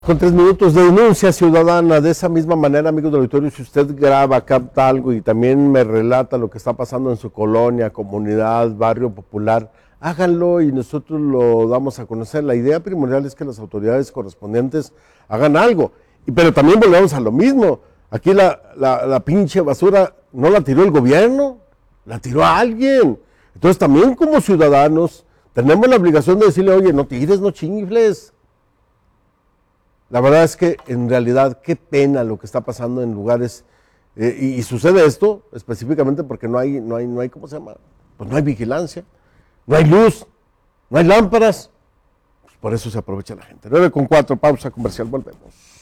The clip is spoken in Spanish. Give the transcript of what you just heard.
Con 3 minutos de denuncia ciudadana. De esa misma manera, amigos del auditorio, si usted graba, capta algo y también me relata lo que está pasando en su colonia, comunidad, barrio popular, háganlo y nosotros lo damos a conocer. La idea primordial es que las autoridades correspondientes hagan algo. Pero también volvemos a lo mismo. Aquí la pinche basura no la tiró el gobierno, la tiró a alguien. Entonces también como ciudadanos tenemos la obligación de decirle, oye, no tires, no chingifles. La verdad es que en realidad qué pena lo que está pasando en lugares, y sucede esto específicamente porque no hay, ¿cómo se llama? Pues no hay vigilancia, no hay luz, no hay lámparas, pues por eso se aprovecha la gente. 9:04, pausa comercial, volvemos.